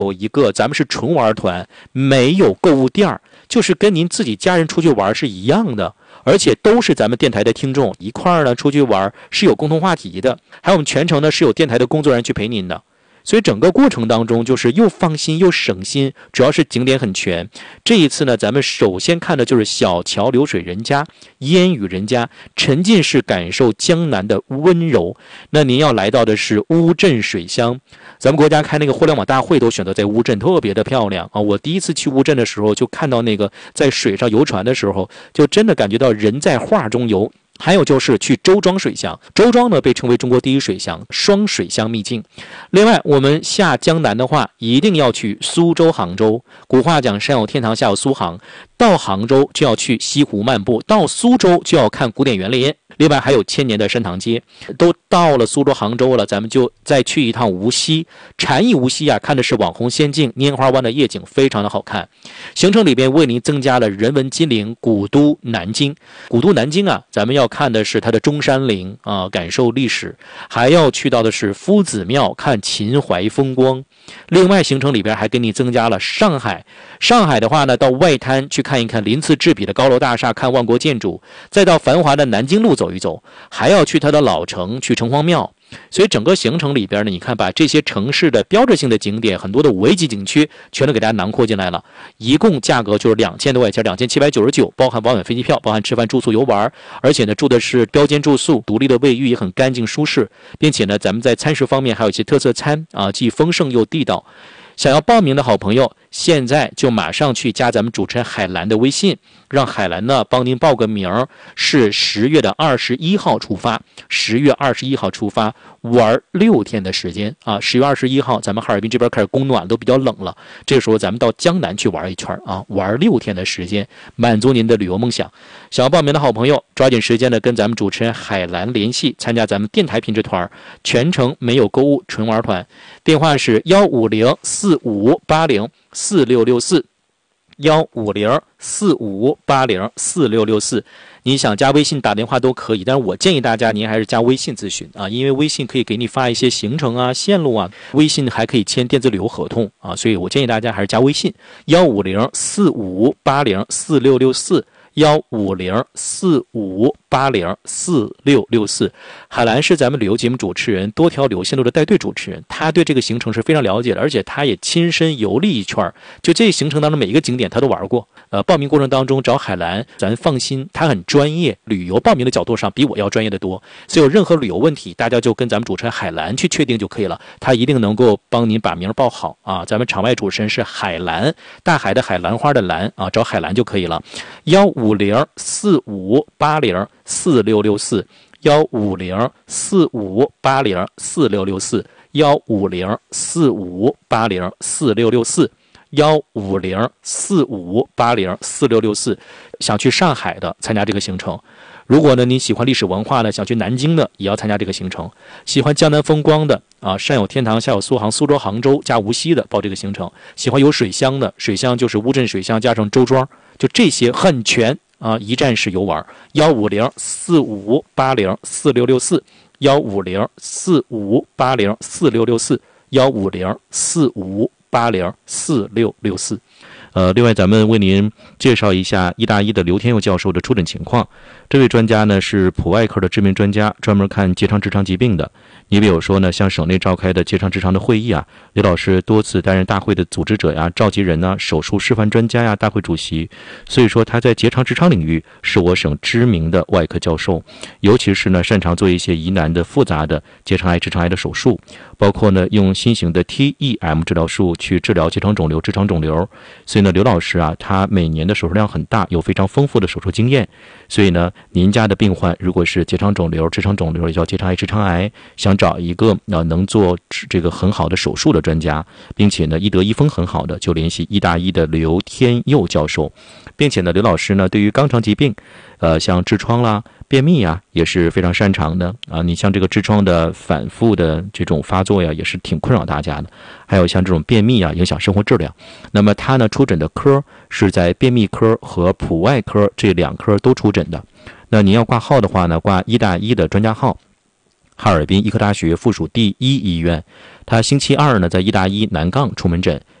有一个咱们是纯玩团，没有购物店，就是跟您自己家人出去玩是一样的，而且都是咱们电台的听众，一块儿呢出去玩是有共同话题的，还有我们全程呢是有电台的工作人员去陪您的。所以整个过程当中就是又放心又省心，主要是景点很全。这一次呢，咱们首先看的就是小桥流水人家、烟雨人家，沉浸式感受江南的温柔。那您要来到的是乌镇水乡，咱们国家开那个互联网大会都选择在乌镇，特别的漂亮啊！我第一次去乌镇的时候，就看到那个在水上游船的时候，就真的感觉到人在画中游。还有就是去周庄水乡，周庄呢被称为中国第一水乡，双水乡秘境。另外，我们下江南的话，一定要去苏州、杭州。古话讲山有天堂，下有苏杭。到杭州就要去西湖漫步，到苏州就要看古典园林。另外还有千年的山塘街。都到了苏州、杭州了，咱们就再去一趟无锡。禅意无锡啊，看的是网红仙境拈花湾的夜景，非常的好看。行程里边为您增加了人文金陵古都南京。古都南京啊，咱们要看的是它的中山陵啊，感受历史，还要去到的是夫子庙，看秦淮风光。另外行程里边还给你增加了上海。上海的话呢，到外滩去看一看鳞次栉比的高楼大厦，看万国建筑，再到繁华的南京路走一走，还要去它的老城，去城隍庙。所以整个行程里边呢，你看把这些城市的标志性的景点，很多的5A级景区全都给大家囊括进来了，一共价格就是2000多块钱，2799，包含往返飞机票，包含吃饭住宿游玩，而且呢住的是标间住宿，独立的卫浴也很干净舒适，并且呢咱们在餐食方面还有一些特色餐啊，既丰盛又地道。想要报名的好朋友，现在就马上去加咱们主持人海兰的微信，让海兰呢帮您报个名，是10月21号出发，10月21号出发，玩6天的时间啊。10月21号，咱们哈尔滨这边开始供暖，都比较冷了，这个时候咱们到江南去玩一圈啊，玩6天的时间，满足您的旅游梦想。想要报名的好朋友，抓紧时间呢跟咱们主持人海兰联系，参加咱们电台品质团，全程没有购物，纯玩团。电话是15045804664。15045804664，你想加微信打电话都可以，但是我建议大家您还是加微信咨询啊，因为微信可以给你发一些行程啊、线路啊，微信还可以签电子旅游合同啊，所以我建议大家还是加微信15045804664。15045804664。海兰是咱们旅游节目主持人，多条旅游线路的带队主持人，他对这个行程是非常了解的，而且他也亲身游历一圈，就这行程当中每一个景点他都玩过。报名过程当中找海兰，咱放心，他很专业，旅游报名的角度上比我要专业的多，所以有任何旅游问题，大家就跟咱们主持人海兰去确定就可以了，他一定能够帮您把名报好啊。咱们场外主持人是海兰，大海的海，兰花的兰啊，找海兰就可以了。15045804664。15045804664。15045804664。15045804664。想去上海的参加这个行程。如果呢你喜欢历史文化呢，想去南京的也要参加这个行程。喜欢江南风光的啊，山有天堂，下有苏杭，苏州、杭州加无锡的报这个行程。喜欢有水乡的，水乡就是乌镇水乡加上周庄，就这些很全啊，一站式游玩。15045804664。15045804664。15045804664。另外咱们为您介绍一下一大一的刘天佑教授的出诊情况。这位专家呢是普外科的知名专家，专门看结肠直肠疾病的。你比如说呢，像省内召开的结肠直肠的会议啊，刘老师多次担任大会的组织者呀、召集人啊、手术示范专家呀、大会主席，所以说他在结肠直肠领域是我省知名的外科教授，尤其是呢擅长做一些疑难的复杂的结肠癌、直肠癌的手术，包括呢用新型的 TEM 治疗术去治疗结肠肿瘤、直肠肿瘤。所以呢刘老师啊，他每年的手术量很大，有非常丰富的手术经验。所以呢您家的病患如果是结肠肿瘤、直肠肿瘤，也叫结肠癌、直肠癌，想找一个能做这个很好的手术的专家，并且呢医德医风很好的，就联系一大一的刘天佑教授。并且呢刘老师呢对于肛肠疾病像痔疮啦、便秘啊也是非常擅长的啊。你像这个痔疮的反复的这种发作呀，也是挺困扰大家的。还有像这种便秘啊，影响生活质量。那么他呢出诊的科是在便秘科和普外科这2科都出诊的。那您要挂号的话呢，挂一大一的专家号。 哈尔滨医科大学附属第一医院。他星期二呢在医大一南杠出门诊，